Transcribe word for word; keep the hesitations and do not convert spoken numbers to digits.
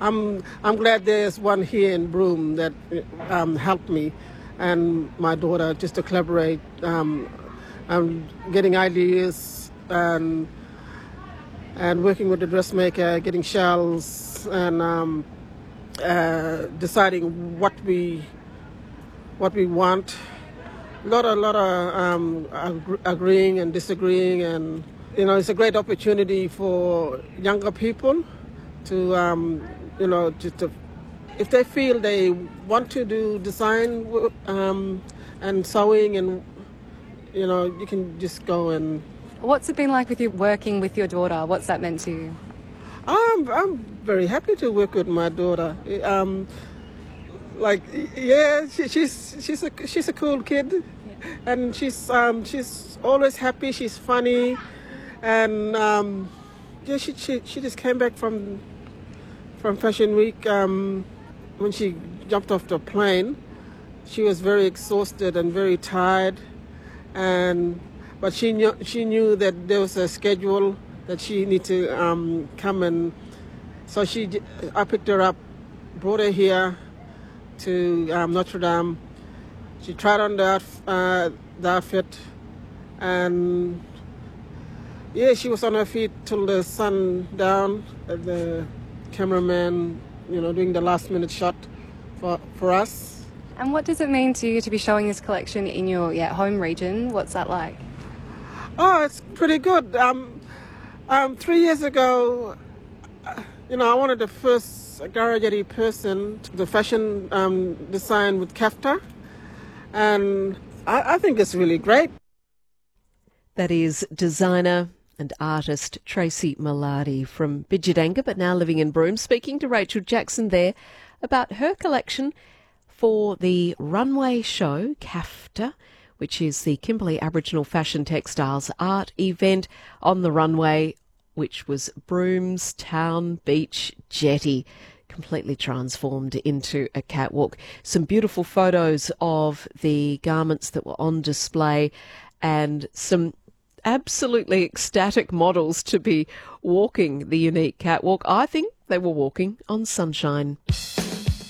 I'm I'm glad there's one here in Broome that um, helped me and my daughter just to collaborate, um, um, getting ideas and and working with the dressmaker, getting shells and um, uh, deciding what we what we want. A lot, a lot of um, ag- agreeing and disagreeing, and you know, it's a great opportunity for younger people to, um, you know, just to, if they feel they want to do design um, and sewing, and you know, you can just go and. What's it been like with you working with your daughter? What's that meant to you? I'm I'm very happy to work with my daughter. Um, like yeah, she, she's she's a she's a cool kid, yeah. and she's um, she's always happy. She's funny, and um, yeah, she, she she just came back from from Fashion Week. Um, when she jumped off the plane, she was very exhausted and very tired, and but she knew she knew that there was a schedule that she needed to um, come, and so she I picked her up, brought her here to um, Notre Dame. She tried on the, uh, the outfit, and yeah, she was on her feet till the sun down. Uh, the cameraman, you know, doing the last minute shot for for us. And what does it mean to you to be showing this collection in your yeah, home region? What's that like? Oh, it's pretty good. Um, um, three years ago, you know, I wanted the first Garrayeti person to the fashion um, design with Kafta, and I, I think it's really great. That is designer and artist Tracy Maladi from Bidjadanga, but now living in Broome, speaking to Rachel Jackson there about her collection for the runway show, Kafta, which is the Kimberley Aboriginal Fashion Textiles art event on the runway, which was Broome's Town Beach Jetty, completely transformed into a catwalk. Some beautiful photos of the garments that were on display and some absolutely ecstatic models to be walking the unique catwalk. I think they were walking on sunshine.